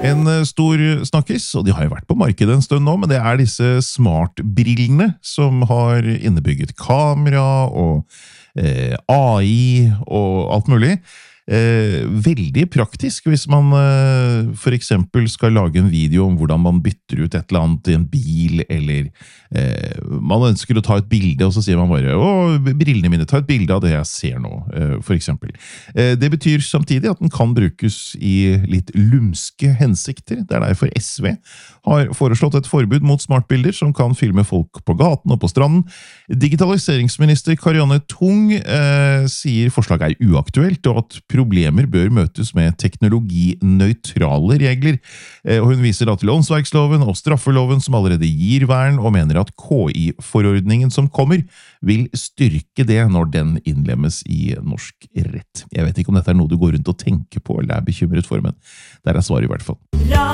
Stor snakkis, og de har jo vært på markedet en stund nå, men det disse smartbrillene som har innebygget kamera og AI og alt mulig. Veldig praktisk hvis man for eksempel skal lage en video om hvordan man bytter ut et eller annet i en bil, eller man ønsker å ta et bilde, og så sier man bare brillene mine, ta et bilde av det jeg ser nå, for eksempel. Det betyr samtidig at den kan brukes i litt lumske hensikter. Det derfor SV har foreslått et forbud mot smartbilder som kan filme folk på gaten og på stranden. Digitaliseringsminister Karianne Tung sier forslaget uaktuelt, og at problemer bør møtes med teknologinøytrale regler. Og hun viser da til åndsverksloven og straffeloven som allerede gir vern, og mener at KI-forordningen som kommer vil styrke det når den innlemmes i norsk rett. Jeg vet ikke om dette noe du går rundt og tenker på eller bekymret for, men der svaret i hvert fall.